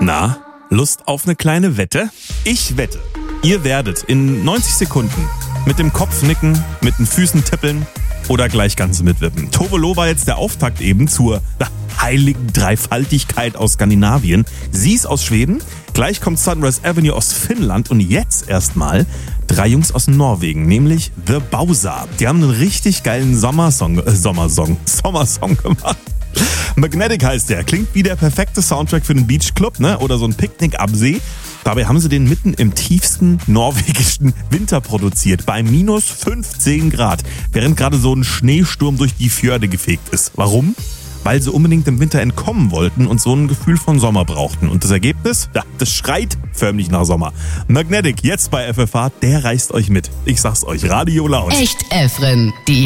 Na, Lust auf eine kleine Wette? Ich wette, ihr werdet in 90 Sekunden mit dem Kopf nicken, mit den Füßen tippeln oder gleich ganz mitwippen. Tovolo war jetzt der Auftakt eben zur heiligen Dreifaltigkeit aus Skandinavien. Sie ist aus Schweden, gleich kommt Sunrise Avenue aus Finnland und jetzt erstmal 3 Jungs aus Norwegen, nämlich The Bowser. Die haben einen richtig geilen Sommersong gemacht. Magnetic heißt der, klingt wie der perfekte Soundtrack für einen Beachclub, ne? Oder so ein Picknick am See. Dabei haben sie den mitten im tiefsten norwegischen Winter produziert, bei minus 15 Grad, während gerade so ein Schneesturm durch die Fjorde gefegt ist. Warum? Weil sie unbedingt dem Winter entkommen wollten und so ein Gefühl von Sommer brauchten. Und das Ergebnis? Ja, das schreit förmlich nach Sommer. Magnetic, jetzt bei FFH, der reißt euch mit. Ich sag's euch, Radio Lounge. Echt Efren, die